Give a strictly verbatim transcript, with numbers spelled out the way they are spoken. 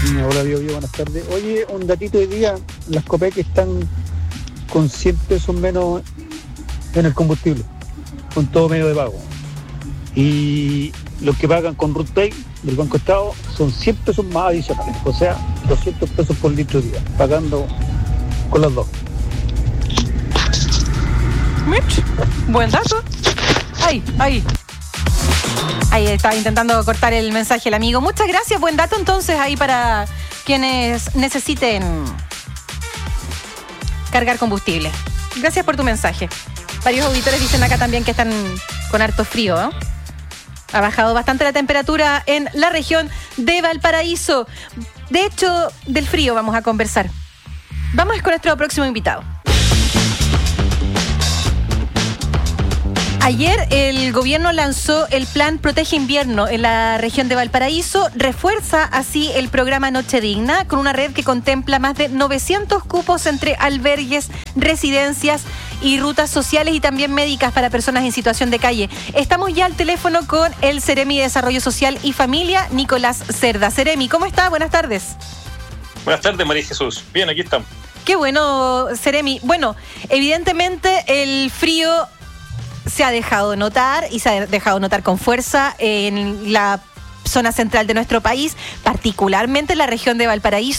Hola, Bio, Bio, buenas tardes. Oye, un datito de día, las Copec están con cien pesos menos en el combustible, con todo medio de pago. Y los que pagan con Ruth Pay del Banco Estado son cien pesos más adicionales, o sea, doscientos pesos por litro día, pagando con los dos. Mitch, buen dato. Ahí, ahí. Ahí estaba intentando cortar el mensaje el amigo. Muchas gracias, buen dato entonces ahí para quienes necesiten cargar combustible. Gracias por tu mensaje. Varios auditores dicen acá también que están con harto frío, ¿eh? Ha bajado bastante la temperatura en la región de Valparaíso. De hecho, del frío vamos a conversar. Vamos con nuestro próximo invitado. Ayer el gobierno lanzó el plan Protege Invierno en la región de Valparaíso, refuerza así el programa Noche Digna con una red que contempla más de novecientos cupos entre albergues, residencias y rutas sociales y también médicas para personas en situación de calle. Estamos ya al teléfono con el Seremi de Desarrollo Social y Familia, Nicolás Cerda. Seremi, ¿cómo está? Buenas tardes. Buenas tardes, María Jesús. Bien, aquí estamos. Qué bueno, Seremi. Bueno, evidentemente el frío se ha dejado notar y se ha dejado notar con fuerza en la zona central de nuestro país, particularmente en la región de Valparaíso.